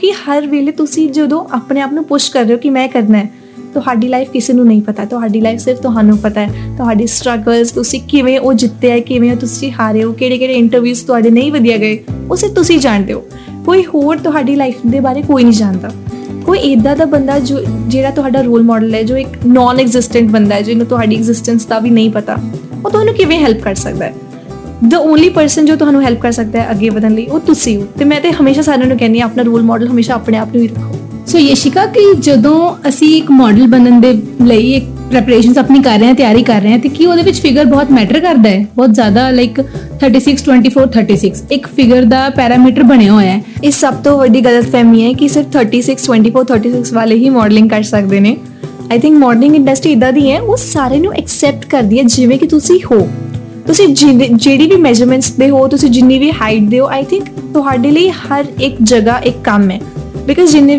ਕਿਉਂਕਿ ਹਰ ਵੇਲੇ ਤੁਸੀਂ ਜਦੋਂ ਆਪਣੇ ਆਪ ਨੂੰ ਪੁਸ਼ ਕਰ ਰਹੇ ਹੋ ਕਿ ਮੈਂ ਕਰਨਾ ਹੈ, ਤੁਹਾਡੀ ਲਾਈਫ ਕਿਸੇ ਨੂੰ ਨਹੀਂ ਪਤਾ, ਤੁਹਾਡੀ ਲਾਈਫ ਸਿਰਫ ਤੁਹਾਨੂੰ ਪਤਾ ਹੈ। ਤੁਹਾਡੀ ਸਟਰਗਲਸ, ਤੁਸੀਂ ਕਿਵੇਂ ਉਹ ਜਿੱਤਿਆ, ਕਿਵੇਂ ਤੁਸੀਂ ਹਾਰੇ ਹੋ, ਕਿਹੜੇ ਇੰਟਰਵਿਊਜ਼ ਤੁਹਾਡੇ ਨਹੀਂ ਵਧੀਆ ਗਏ, ਉਹ ਸਿਰਫ ਤੁਸੀਂ ਜਾਣਦੇ ਹੋ। ਕੋਈ ਹੋਰ ਤੁਹਾਡੀ ਲਾਈਫ ਦੇ ਬਾਰੇ ਕੋਈ ਨਹੀਂ ਜਾਣਦਾ। ਕੋਈ ਇੱਦਾਂ ਦਾ ਬੰਦਾ ਜਿਹੜਾ ਤੁਹਾਡਾ ਰੋਲ ਮਾਡਲ ਹੈ, ਜੋ ਇੱਕ ਨੋਨ ਐਗਜ਼ਿਸਟੈਂਟ ਬੰਦਾ ਹੈ, ਜਿਹਨੂੰ ਤੁਹਾਡੀ ਐਗਜ਼ਿਸਟੈਂਸ ਦਾ ਵੀ ਨਹੀਂ ਪਤਾ, ਉਹ ਤੁਹਾਨੂੰ ਕਿਵੇਂ ਹੈਲਪ ਕਰ ਸਕਦਾ ਹੈ? ਦ ਓਨਲੀ ਪਰਸਨ ਜੋ ਤੁਹਾਨੂੰ ਹੈਲਪ ਕਰ ਸਕਦਾ ਹੈ ਅੱਗੇ ਵਧਣ ਲਈ, ਉਹ ਤੁਸੀਂ ਹੋ। ਅਤੇ ਮੈਂ ਤਾਂ ਹਮੇਸ਼ਾ ਸਾਰਿਆਂ ਨੂੰ ਕਹਿੰਦੀ ਹਾਂ, ਆਪਣਾ ਰੋਲ ਮਾਡਲ ਹਮੇਸ਼ਾ ਆਪਣੇ ਆਪ ਨੂੰ ਹੀ ਰੱਖੋ। ਸੋ ਯਸ਼ਿਕਾ, ਕਿ ਜਦੋਂ ਅਸੀਂ ਇੱਕ ਮਾਡਲ ਬਣਨ ਦੇ ਲਈ ਇੱਕ ਪ੍ਰੈਪਰੇਸ਼ਨਸ ਆਪਣੀ ਕਰ ਰਹੇ ਹਾਂ, ਤਿਆਰੀ ਕਰ ਰਹੇ ਹਾਂ, ਤੇ ਕੀ ਉਹਦੇ ਵਿੱਚ ਫਿਗਰ ਬਹੁਤ ਮੈਟਰ ਕਰਦਾ ਹੈ? ਬਹੁਤ ਜ਼ਿਆਦਾ, ਲਾਈਕ 36, 24, 36 ਇੱਕ ਫਿਗਰ ਦਾ ਪੈਰਾਮੀਟਰ ਬਣਿਆ ਹੋਇਆ ਹੈ। ਇਹ ਸਭ ਤੋਂ ਵੱਡੀ ਗਲਤਫਹਿਮੀ ਹੈ ਕਿ ਸਿਰਫ 36, 24, 36 ਵਾਲੇ ਹੀ ਮਾਡਲਿੰਗ ਕਰ ਸਕਦੇ ਨੇ। ਆਈ ਥਿੰਕ ਮਾਡਲਿੰਗ ਇੰਡਸਟਰੀ ਇੱਦਾਂ ਦੀ ਹੈ, ਉਹ ਸਾਰੇ ਨੂੰ ਐਕਸੈਪਟ ਕਰਦੀ ਹੈ ਜਿਵੇਂ ਕਿ ਤੁਸੀਂ ਹੋ। ਤੁਸੀਂ ਜਿਹੜੀ ਵੀ ਮੈਜਰਮੈਂਟਸ ਦੇ ਹੋ, ਤੁਸੀਂ ਜਿੰਨੀ ਵੀ ਹਾਈਟ ਦੇ ਹੋ, ਆਈ ਥਿੰਕ ਤੁਹਾਡੇ ਲਈ ਹਰ ਇੱਕ ਜਗ੍ਹਾ ਇੱਕ ਕੰਮ ਹੈ। ਬਿਕੋਜ਼ ਜਿੰਨੇ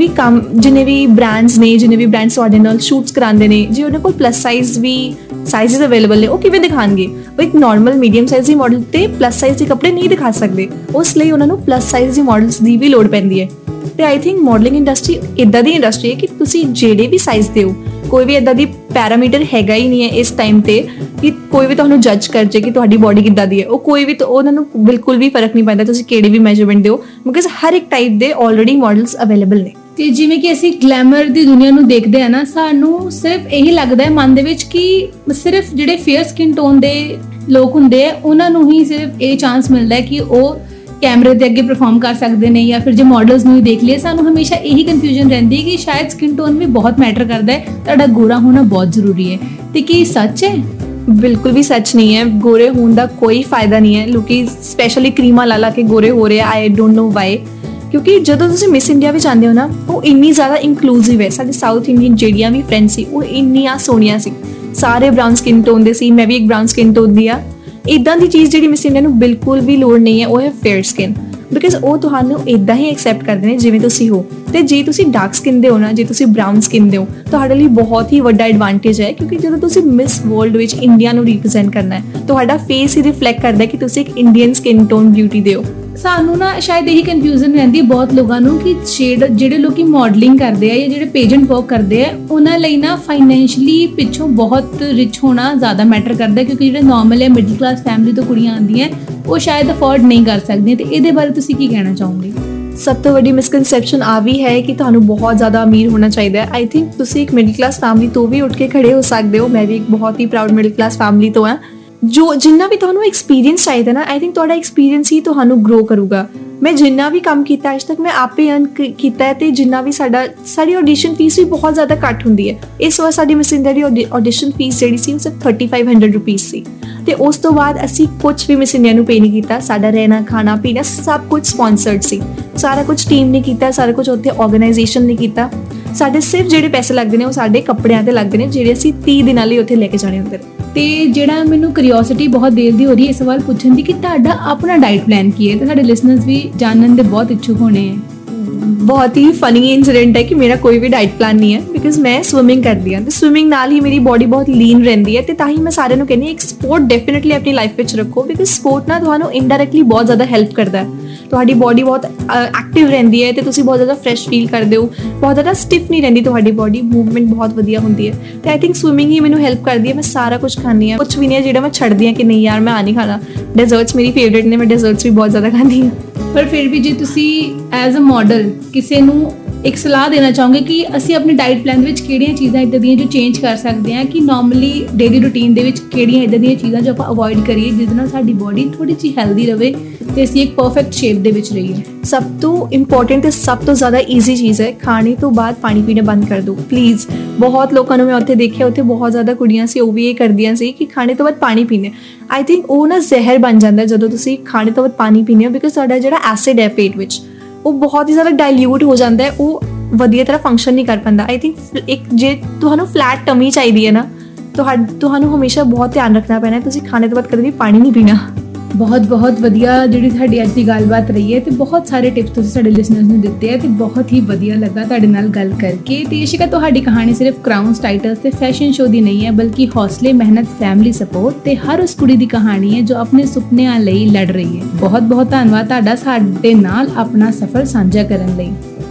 ਵੀ ਬ੍ਰਾਂਡਸ ਨੇ, ਜਿੰਨੇ ਵੀ ਬ੍ਰਾਂਡਸ ਤੁਹਾਡੇ ਨਾਲ ਸ਼ੂਟਸ ਕਰਾਉਂਦੇ ਨੇ, ਜੇ ਉਹਨਾਂ ਕੋਲ ਪਲੱਸ ਸਾਈਜ਼ ਵੀ ਸਾਈਜ਼ਸ ਅਵੇਲੇਬਲ ਨੇ, ਉਹ ਕਿਵੇਂ ਦਿਖਾਉਣਗੇ? ਉਹ ਇੱਕ ਨੋਰਮਲ ਮੀਡੀਅਮ ਸਾਈਜ਼ ਦੀ ਮਾਡਲ ਤੇ ਪਲੱਸ ਸਾਈਜ਼ ਦੇ ਕੱਪੜੇ ਨਹੀਂ ਦਿਖਾ ਸਕਦੇ। ਉਸ ਲਈ ਉਹਨਾਂ ਨੂੰ ਪਲੱਸ ਸਾਈਜ਼ ਦੀ ਮਾਡਲਸ ਦੀ ਵੀ ਲੋੜ ਪੈਂਦੀ ਹੈ। ਅਤੇ ਆਈ ਥਿੰਕ ਮਾਡਲਿੰਗ ਇੰਡਸਟਰੀ ਇੱਦਾਂ ਦੀ ਇੰਡਸਟਰੀ ਹੈ ਕਿ ਤੁਸੀਂ ਜਿਹੜੇ ਵੀ ਸਾਈਜ਼ ਦੇ ਹੋ, ਕੋਈ ਵੀ ਇੱਦਾਂ ਦੀ ਪੈਰਾਮੀਟਰ ਹੈਗਾ ਹੀ ਨਹੀਂ ਹੈ ਇਸ ਟਾਈਮ 'ਤੇ ਕਿ ਕੋਈ ਵੀ ਤੁਹਾਨੂੰ ਜੱਜ ਕਰ ਜੇ ਕਿ ਤੁਹਾਡੀ ਬੋਡੀ ਕਿੱਦਾਂ ਦੀ ਹੈ। ਉਹ ਕੋਈ ਵੀ, ਉਹਨਾਂ ਨੂੰ ਬਿਲਕੁਲ ਵੀ ਫਰਕ ਨਹੀਂ ਪੈਂਦਾ ਤੁਸੀਂ ਕਿਹੜੀ ਵੀ ਮੈਜਰਮੈਂਟ ਦਿਓ, ਬਿਕੋਜ਼ ਹਰ ਇੱਕ ਟਾਈਪ ਦੇ ਆਲਰੇਡੀ ਮਾਡਲਸ ਅਵੇਲੇਬਲ ਨੇ। ਤੇ ਜਿਵੇਂ ਕਿ ਅਸੀਂ ਗਲੈਮਰ ਦੀ ਦੁਨੀਆ ਨੂੰ ਦੇਖਦੇ ਆ ਨਾ, ਸਾਨੂੰ ਸਿਰਫ ਇਹੀ ਲੱਗਦਾ ਹੈ ਮਨ ਦੇ ਵਿੱਚ ਕਿ ਸਿਰਫ ਜਿਹੜੇ ਫੇਅਰ ਸਕਿਨ ਟੋਨ ਦੇ ਲੋਕ ਹੁੰਦੇ ਆ, ਉਹਨਾਂ ਨੂੰ ਹੀ ਸਿਰਫ ਇਹ ਚਾਂਸ ਮਿਲਦਾ ਹੈ ਕਿ ਉਹ ਕੈਮਰੇ ਦੇ ਅੱਗੇ ਪਰਫਾਰਮ ਕਰ ਸਕਦੇ ਨੇ, ਜਾਂ ਫਿਰ ਜੇ ਮਾਡਲਸ ਨੂੰ ਹੀ ਦੇਖ ਲਈਏ, ਸਾਨੂੰ ਹਮੇਸ਼ਾ ਇਹੀ ਕਨਫਿਊਜ਼ਨ ਰਹਿੰਦੀ ਹੈ ਕਿ ਸ਼ਾਇਦ ਸਕਿਨ ਟੋਨ ਵੀ ਬਹੁਤ ਮੈਟਰ ਕਰਦਾ ਹੈ, ਤੁਹਾਡਾ ਗੋਰਾ ਹੋਣਾ ਬਹੁਤ ਜ਼ਰੂਰੀ ਹੈ। ਤੇ ਕੀ ਸੱਚ ਹੈ? ਬਿਲਕੁਲ ਵੀ ਸੱਚ ਨਹੀਂ ਹੈ। ਗੋਰੇ ਹੋਣ ਦਾ ਕੋਈ ਫਾਇਦਾ ਨਹੀਂ ਹੈ। ਲੋਕੀ ਸਪੈਸ਼ਲੀ ਕਰੀਮਾਂ ਲਾ ਕੇ ਗੋਰੇ ਹੋ ਰਹੇ ਆ, ਆਈ ਡੋਂਟ ਨੋ ਵਾਈ। ਕਿਉਂਕਿ ਜਦੋਂ ਤੁਸੀਂ ਮਿਸ ਇੰਡੀਆ ਵਿੱਚ ਆਉਂਦੇ ਹੋ ਨਾ, ਉਹ ਇੰਨੀ ਜ਼ਿਆਦਾ ਇਨਕਲੂਸਿਵ ਹੈ। ਸਾਡੇ ਸਾਊਥ ਇੰਡੀਅਨ ਜਿਹੜੀਆਂ ਵੀ ਫਰੈਂਡਸ ਸੀ, ਉਹ ਇੰਨੀਆਂ ਸੋਹਣੀਆਂ ਸੀ, ਸਾਰੇ ਬਰਾਊਨ ਸਕਿਨ ਟੋਨ ਦੇ ਸੀ, ਮੈਂ ਵੀ ਇੱਕ ਬਰਾਊਨ ਸਕਿਨ ਟੋਨ ਦੀ ਆ। ਇੱਦਾਂ ਦੀ ਚੀਜ਼ ਜਿਹੜੀ ਮਿਸ ਇੰਡੀਆ ਨੂੰ ਬਿਲਕੁਲ ਵੀ ਲੋੜ ਨਹੀਂ ਹੈ, ਉਹ ਹੈ ਫੇਅਰ ਸਕਿਨ। ਬਿਕੋਜ਼ ਉਹ ਤੁਹਾਨੂੰ ਇੱਦਾਂ ਹੀ ਐਕਸੈਪਟ ਕਰਦੇ ਨੇ ਜਿਵੇਂ ਤੁਸੀਂ ਹੋ। ਅਤੇ ਜੇ ਤੁਸੀਂ ਡਾਰਕ ਸਕਿਨ ਦੇ ਹੋ ਨਾ, ਜੇ ਤੁਸੀਂ ਬਰਾਊਨ ਸਕਿਨ ਦੇ ਹੋ, ਤੁਹਾਡੇ ਲਈ ਬਹੁਤ ਹੀ ਵੱਡਾ ਐਡਵਾਂਟੇਜ ਹੈ। ਕਿਉਂਕਿ ਜਦੋਂ ਤੁਸੀਂ ਮਿਸ ਵਰਲਡ ਵਿੱਚ ਇੰਡੀਆ ਨੂੰ ਰਿਪਰੈਜ਼ੈਂਟ ਕਰਨਾ ਹੈ, ਤੁਹਾਡਾ ਫੇਸ ਹੀ ਰਿਫਲੈਕਟ ਕਰਦਾ ਕਿ ਤੁਸੀਂ ਇੱਕ ਇੰਡੀਅਨ ਸਕਿਨ ਟੋਨ ਬਿਊਟੀ ਦੇ ਹੋ। ਸਾਨੂੰ ਨਾ ਸ਼ਾਇਦ ਇਹੀ ਕਨਫਿਊਜ਼ਨ ਰਹਿੰਦੀ ਹੈ ਬਹੁਤ ਲੋਕਾਂ ਨੂੰ ਕਿ ਜਿਹੜੇ ਲੋਕੀ ਮਾਡਲਿੰਗ ਕਰਦੇ ਆ ਜਾਂ ਜਿਹੜੇ ਪੇਜੈਂਟ ਵਰਕ ਕਰਦੇ ਆ, ਉਹਨਾਂ ਲਈ ਨਾ ਫਾਈਨੈਂਸ਼ਲੀ ਪਿੱਛੋਂ ਬਹੁਤ ਰਿਚ ਹੋਣਾ ਜ਼ਿਆਦਾ ਮੈਟਰ ਕਰਦਾ, ਕਿਉਂਕਿ ਜਿਹੜੇ ਨਾਰਮਲ ਜਾਂ ਮਿਡਲ ਕਲਾਸ ਫੈਮਿਲੀ ਤੋਂ ਕੁੜੀਆਂ ਆਉਂਦੀਆਂ, ਉਹ ਸ਼ਾਇਦ ਅਫੋਰਡ ਨਹੀਂ ਕਰ ਸਕਦੀਆਂ। ਤੇ ਇਹਦੇ ਬਾਰੇ ਤੁਸੀਂ ਕੀ ਕਹਿਣਾ ਚਾਹੋਗੇ? ਸਭ ਤੋਂ ਵੱਡੀ ਮਿਸਕਨਸੈਪਸ਼ਨ ਆ ਵੀ ਹੈ ਕਿ ਤੁਹਾਨੂੰ ਬਹੁਤ ਜ਼ਿਆਦਾ ਅਮੀਰ ਹੋਣਾ ਚਾਹੀਦਾ ਹੈ। ਆਈ ਥਿੰਕ ਤੁਸੀਂ ਇੱਕ ਮਿਡਲ ਕਲਾਸ ਫੈਮਿਲੀ ਤੋਂ ਵੀ ਉੱਠ ਕੇ ਖੜੇ ਹੋ ਸਕਦੇ ਹੋ। ਮੈਂ ਵੀ ਇੱਕ ਬਹੁਤ ਹੀ ਪ੍ਰਾਊਡ ਮਿਡਲ ਕਲਾਸ ਫੈਮਿਲੀ ਤੋਂ ਹਾਂ। ਜਿੰਨਾ ਵੀ ਤੁਹਾਨੂੰ ਐਕਸਪੀਰੀਅੰਸ ਚਾਹੀਦਾ ਨਾ, ਆਈ ਥਿੰਕ ਤੁਹਾਡਾ ਐਕਸਪੀਰੀਅੰਸ ਹੀ ਤੁਹਾਨੂੰ ਗਰੋ ਕਰੂਗਾ। ਮੈਂ ਜਿੰਨਾ ਵੀ ਕੰਮ ਕੀਤਾ ਅੱਜ ਤੱਕ, ਮੈਂ ਆਪੇ ਅਰਨ ਕੀਤਾ ਹੈ। ਅਤੇ ਜਿੰਨਾ ਵੀ ਸਾਡੀ ਆਡੀਸ਼ਨ ਫੀਸ ਵੀ ਬਹੁਤ ਜ਼ਿਆਦਾ ਘੱਟ ਹੁੰਦੀ ਹੈ। ਇਸ ਵਾਰ ਸਾਡੀ ਮਿਸ ਇੰਡੀਆ ਦੀ ਆਡੀਸ਼ਨ ਫੀਸ ਜਿਹੜੀ ਸੀ, ਉਹ ਸਿਰਫ 3500 ਰੁਪੀਜ਼ ਸੀ। ਅਤੇ ਉਸ ਤੋਂ ਬਾਅਦ ਅਸੀਂ ਕੁਛ ਵੀ ਮਿਸ ਇੰਡੀਆ ਨੂੰ ਪੇ ਨਹੀਂ ਕੀਤਾ। ਸਾਡਾ ਰਹਿਣਾ, ਖਾਣਾ, ਪੀਣਾ ਸਭ ਕੁਝ ਸਪੋਂਸਰਡ ਸੀ। ਸਾਰਾ ਕੁਝ ਟੀਮ ਨੇ ਕੀਤਾ, ਸਾਰਾ ਕੁਝ ਉੱਥੇ ਆਰਗੇਨਾਈਜੇਸ਼ਨ ਨੇ ਕੀਤਾ। ਸਾਡੇ ਸਿਰਫ ਜਿਹੜੇ ਪੈਸੇ ਲੱਗਦੇ ਨੇ, ਉਹ ਸਾਡੇ ਕੱਪੜਿਆਂ 'ਤੇ ਲੱਗਦੇ ਨੇ, ਜਿਹੜੇ ਅਸੀਂ 30 ਦਿਨਾਂ ਲਈ ਉੱਥੇ ਲੈ ਕੇ ਜਾਣੇ ਹੁੰਦੇ ਨੇ। ਤੇ ਜਿਹੜਾ ਮੈਨੂੰ ਕਿਉਰਿਓਸਿਟੀ ਬਹੁਤ ਦੇਰ ਦੀ ਹੋ ਰਹੀ ਹੈ ਇਸ ਸਵਾਲ ਪੁੱਛਣ ਦੀ ਕਿ ਤੁਹਾਡਾ ਆਪਣਾ ਡਾਈਟ ਪਲਾਨ ਕੀ ਹੈ, ਤੇ ਸਾਡੇ ਲਿਸਨਰਸ ਵੀ ਜਾਣਨ ਦੇ ਬਹੁਤ ਇੱਛੁਕ ਹੋਣੇ ਹੈ। ਬਹੁਤ ਹੀ ਫਨੀ ਇੰਸੀਡੈਂਟ ਹੈ ਕਿ ਮੇਰਾ ਕੋਈ ਵੀ ਡਾਈਟ ਪਲਾਨ ਨਹੀਂ ਹੈ, ਬਿਕੋਜ਼ ਮੈਂ ਸਵਿਮਿੰਗ ਕਰਦੀ ਹਾਂ। ਅਤੇ ਸਵਿਮਿੰਗ ਨਾਲ ਹੀ ਮੇਰੀ ਬੋਡੀ ਬਹੁਤ ਲੀਨ ਰਹਿੰਦੀ ਹੈ। ਅਤੇ ਤਾਂ ਹੀ ਮੈਂ ਸਾਰਿਆਂ ਨੂੰ ਕਹਿੰਦੀ ਹਾਂ, ਇੱਕ ਸਪੋਰਟ ਡੈਫੀਨੇਟਲੀ ਆਪਣੀ ਲਾਈਫ ਵਿੱਚ ਰੱਖੋ, ਬਿਕੋਜ਼ ਸਪੋਰਟ ਨਾਲ ਤੁਹਾਨੂੰ ਇਨਡਾਇਰੈਕਟਲੀ ਬਹੁਤ ਜ਼ਿਆਦਾ ਹੈਲਪ ਕਰਦਾ ਹੈ। ਤੁਹਾਡੀ ਬੋਡੀ ਬਹੁਤ ਐਕਟਿਵ ਰਹਿੰਦੀ ਹੈ ਅਤੇ ਤੁਸੀਂ ਬਹੁਤ ਜ਼ਿਆਦਾ ਫਰੈਸ਼ ਫੀਲ ਕਰਦੇ ਹੋ, ਬਹੁਤ ਜ਼ਿਆਦਾ ਸਟਿਫ ਨਹੀਂ ਰਹਿੰਦੀ ਤੁਹਾਡੀ ਬੋਡੀ, ਮੂਵਮੈਂਟ ਬਹੁਤ ਵਧੀਆ ਹੁੰਦੀ ਹੈ। ਅਤੇ ਆਈ ਥਿੰਕ ਸਵਿਮਿੰਗ ਹੀ ਮੈਨੂੰ ਹੈਲਪ ਕਰਦੀ ਹੈ। ਮੈਂ ਸਾਰਾ ਕੁਝ ਖਾਂਦੀ ਹਾਂ, ਕੁਝ ਵੀ ਨਹੀਂ ਹੈ ਜਿਹੜਾ ਮੈਂ ਛੱਡਦੀ ਹਾਂ ਕਿ ਨਹੀਂ ਯਾਰ ਮੈਂ ਆ ਨਹੀਂ ਖਾਣਾ। ਡੈਜ਼ਰਟਸ ਮੇਰੀ ਫੇਵਰੇਟ ਨੇ, ਮੈਂ ਡੈਜ਼ਰਟਸ ਵੀ ਬਹੁਤ ਜ਼ਿਆਦਾ ਖਾਂਦੀ ਹਾਂ। ਪਰ ਫਿਰ ਵੀ ਜੇ ਤੁਸੀਂ ਐਜ਼ ਅ ਮਾਡਲ ਕਿਸੇ ਨੂੰ ਇੱਕ ਸਲਾਹ ਦੇਣਾ ਚਾਹੋਗੇ ਕਿ ਅਸੀਂ ਆਪਣੀ ਡਾਈਟ ਪਲਾਨ ਦੇ ਵਿੱਚ ਕਿਹੜੀਆਂ ਚੀਜ਼ਾਂ ਇੱਦਾਂ ਦੀਆਂ ਜੋ ਚੇਂਜ ਕਰ ਸਕਦੇ ਹਾਂ, ਕਿ ਨਾਰਮਲੀ ਡੇਲੀ ਰੂਟੀਨ ਦੇ ਵਿੱਚ ਕਿਹੜੀਆਂ ਇੱਦਾਂ ਦੀਆਂ ਚੀਜ਼ਾਂ ਜੋ ਆਪਾਂ ਅਵੋਇਡ ਕਰੀਏ, ਜਿਹਦੇ ਨਾਲ ਸਾਡੀ ਬੋਡੀ ਥੋੜ੍ਹੀ ਜਿਹੀ ਹੈਲਦੀ ਰਹੇ ਅਤੇ ਅਸੀਂ ਇੱਕ ਪਰਫੈਕਟ ਸ਼ੇਪ ਦੇ ਵਿੱਚ ਰਹੀਏ? ਸਭ ਤੋਂ ਇੰਪੋਰਟੈਂਟ ਅਤੇ ਸਭ ਤੋਂ ਜ਼ਿਆਦਾ ਈਜ਼ੀ ਚੀਜ਼ ਹੈ, ਖਾਣੇ ਤੋਂ ਬਾਅਦ ਪਾਣੀ ਪੀਣਾ ਬੰਦ ਕਰ ਦਿਓ ਪਲੀਜ਼। ਬਹੁਤ ਲੋਕਾਂ ਨੂੰ ਮੈਂ ਉੱਥੇ ਦੇਖਿਆ, ਉੱਥੇ ਬਹੁਤ ਜ਼ਿਆਦਾ ਕੁੜੀਆਂ ਸੀ, ਉਹ ਵੀ ਇਹ ਕਰਦੀਆਂ ਸੀ ਕਿ ਖਾਣੇ ਤੋਂ ਬਾਅਦ ਪਾਣੀ ਪੀਣੇ। ਆਈ ਥਿੰਕ ਉਹ ਨਾ ਜ਼ਹਿਰ ਬਣ ਜਾਂਦਾ ਜਦੋਂ ਤੁਸੀਂ ਖਾਣੇ ਤੋਂ ਬਾਅਦ ਪਾਣੀ ਪੀਂਦੇ ਹੋ, ਬਿਕੋਜ਼ ਤੁਹਾਡਾ ਜਿਹੜਾ ਐਸਿਡ ਹੈ ਪੇਟ ਵਿੱਚ, ਉਹ ਬਹੁਤ ਹੀ ਜ਼ਿਆਦਾ ਡਾਇਲਿਊਟ ਹੋ ਜਾਂਦਾ ਹੈ, ਉਹ ਵਧੀਆ ਤਰ੍ਹਾਂ ਫੰਕਸ਼ਨ ਨਹੀਂ ਕਰ ਪਾਉਂਦਾ। ਆਈ ਥਿੰਕ ਜੇ ਤੁਹਾਨੂੰ ਫਲੈਟ ਟਮੀ ਚਾਹੀਦੀ ਹੈ ਨਾ, ਤੁਹਾਨੂੰ ਹਮੇਸ਼ਾ ਬਹੁਤ ਧਿਆਨ ਰੱਖਣਾ ਪੈਣਾ, ਤੁਸੀਂ ਖਾਣੇ ਤੋਂ ਬਾਅਦ ਕਦੇ ਵੀ ਪਾਣੀ ਨਹੀਂ ਪੀਣਾ। ਬਹੁਤ ਵਧੀਆ ਜਿਹੜੀ ਸਾਡੀ ਅੱਜ ਦੀ ਗੱਲਬਾਤ ਰਹੀ ਹੈ, ਤੇ ਬਹੁਤ ਸਾਰੇ ਟਿਪਸ ਤੁਸੀਂ ਸਾਡੇ ਲਿਸਨਰਸ ਨੂੰ ਦਿੱਤੇ ਹੈ, ਤੇ ਬਹੁਤ ਹੀ ਵਧੀਆ ਲੱਗਾ ਤੁਹਾਡੇ ਨਾਲ ਗੱਲ ਕਰਕੇ। ਤੇ ਯਸ਼ਿਕਾ, ਤੁਹਾਡੀ ਕਹਾਣੀ ਸਿਰਫ ਕਰਾਊਨਸ, ਟਾਈਟਲਸ ਤੇ ਫੈਸ਼ਨ ਸ਼ੋਅ ਦੀ ਨਹੀਂ ਹੈ, ਬਲਕਿ ਹੌਸਲੇ, ਮਿਹਨਤ, ਫੈਮਿਲੀ ਸਪੋਰਟ ਤੇ ਹਰ ਉਸ ਕੁੜੀ ਦੀ ਕਹਾਣੀ ਹੈ ਜੋ ਆਪਣੇ ਸੁਪਨਿਆਂ ਲਈ ਲੜ ਰਹੀ ਹੈ। ਬਹੁਤ ਧੰਨਵਾਦ ਤੁਹਾਡਾ ਸਾਡੇ ਨਾਲ ਆਪਣਾ ਸਫ਼ਰ ਸਾਂਝਾ ਕਰਨ ਲਈ।